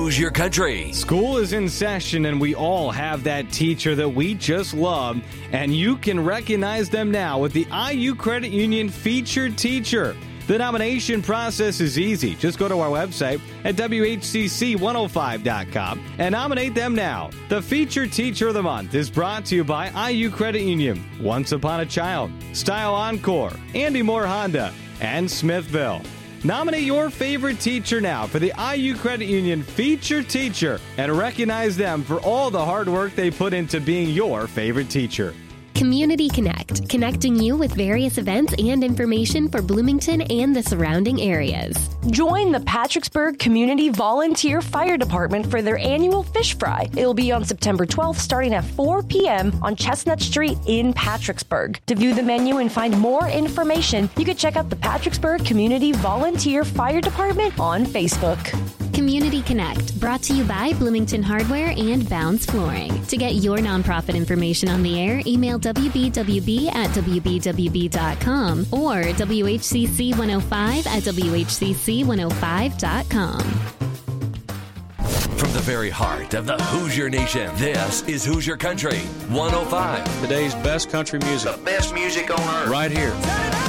Who's Your Country? School is in session, and we all have that teacher that we just love, and you can recognize them now with the IU Credit Union Featured Teacher. The nomination process is easy. Just go to our website at WHCC105.com and nominate them now. The Featured Teacher of the Month is brought to you by IU Credit Union, Once Upon a Child, Style Encore, Andy Moore Honda, and Smithville. Nominate your favorite teacher now for the IU Credit Union Featured Teacher and recognize them for all the hard work they put into being your favorite teacher. Community Connect, connecting you with various events and information for Bloomington and the surrounding areas. Join the Patricksburg Community Volunteer Fire Department for their annual fish fry. It'll be on September 12th starting at 4 p.m. on Chestnut Street in Patricksburg. To view the menu and find more information, you can check out the Patricksburg Community Volunteer Fire Department on Facebook. Community Connect, brought to you by Bloomington Hardware and Bounce Flooring. To get your nonprofit information on the air, email wbwb@wbwb.com or WHCC105 at WHCC105.com. From the very heart of the Hoosier Nation, this is Hoosier Country 105. Today's best country music. The best music on earth. Right here.